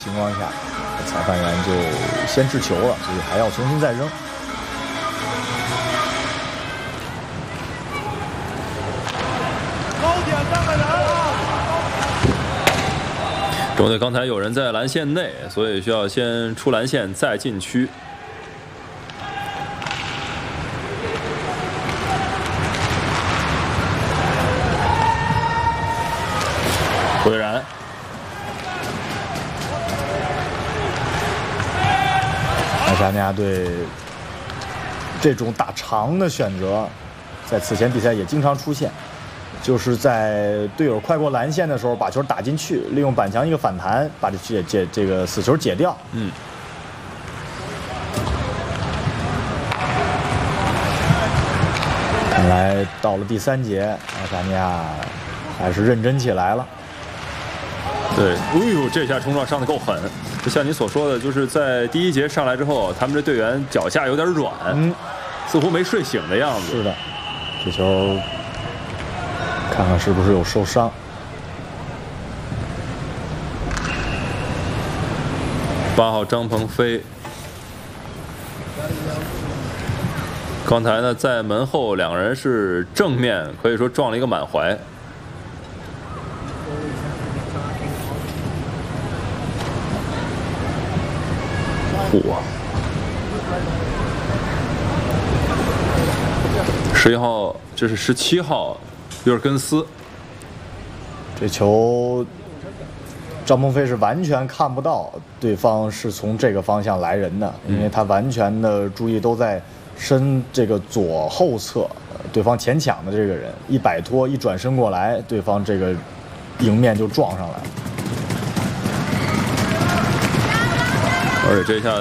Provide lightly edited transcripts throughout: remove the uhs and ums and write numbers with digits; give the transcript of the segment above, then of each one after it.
情况下，裁判员就先掷球了，所以还要重新再扔。 高点3个人啊！ 中队刚才有人在篮线内，所以需要先出篮线再禁区。回然。 爱沙尼亚队这种打长的选择，在此前比赛也经常出现，就是在队友快过篮线的时候，把球打进去，利用板墙一个反弹，把这个死球解掉。看来到了第3节，爱沙尼亚还是认真起来了。 对，哎呦，这下冲撞上的够狠！就像你所说的，就是在第1节上来之后，他们这队员脚下有点软，似乎没睡醒的样子。 是的，这球看看是不是有受伤。 8号张鹏飞，刚才呢在门后两个人是正面，可以说撞了一个满怀。 哇！11号，这是17号，约尔根斯。 这球，张鹏飞是完全看不到对方是从这个方向来人的，因为他完全的注意都在身这个左后侧，对方前抢的这个人一摆脱一转身过来，对方这个迎面就撞上来了。 而且这一下，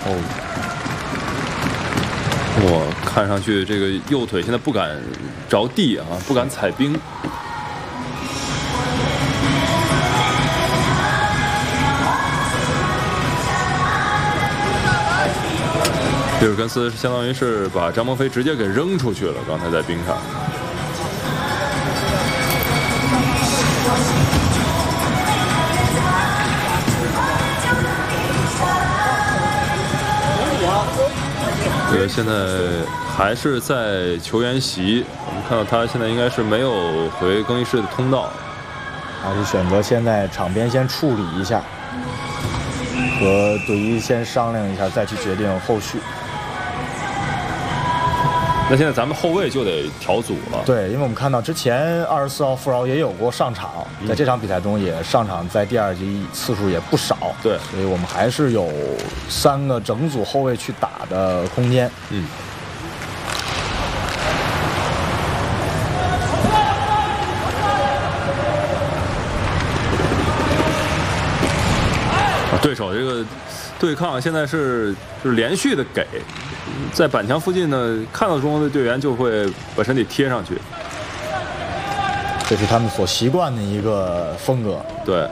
我看上去这个右腿现在不敢着地啊，不敢踩冰。比尔根斯相当于是把张鹏飞直接给扔出去了，刚才在冰上。 现在还是在球员席，我们看到他现在应该是没有回更衣室的通道， 还是选择先在场边先处理一下，和队医先商量一下，再去决定后续。 那现在咱们后卫就得调组了。 对，因为我们看到之前24号富饶也有过上场，在这场比赛中也上场，在第2局次数也不少。 对， 所以我们还是有3个整组后卫去打的空间。 对手这个对抗现在就是连续的给，在板墙附近呢，看到中国队队员就会把身体贴上去， 这是他们所习惯的一个风格。 对，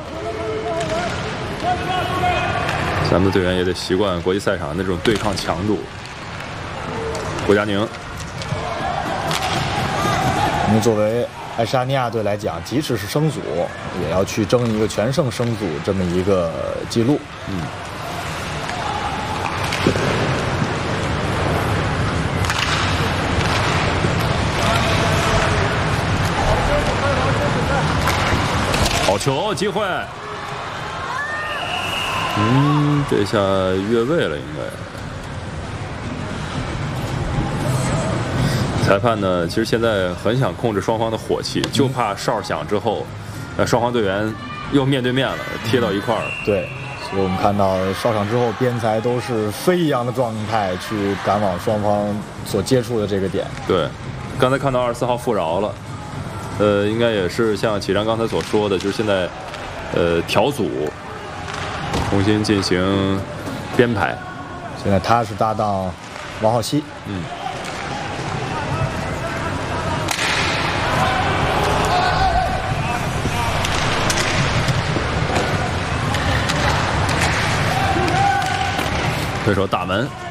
咱们的队员也得习惯国际赛场那种对抗强度。郭佳宁， 因为作为爱沙尼亚队来讲，即使是升组，也要去争一个全胜升组这么一个记录。 好球，机会。这下越位了，应该。裁判呢，其实现在很想控制双方的火气，就怕哨响之后，双方队员又面对面了，贴到一块儿了。 对，所以我们看到哨场之后，边裁都是飞一样的状态去赶往双方所接触的这个点。 对，刚才看到24号富饶了，应该也是像启章刚才所说的，就是现在，调组，重新进行编排。 现在他是搭档王浩熙。 对手打门。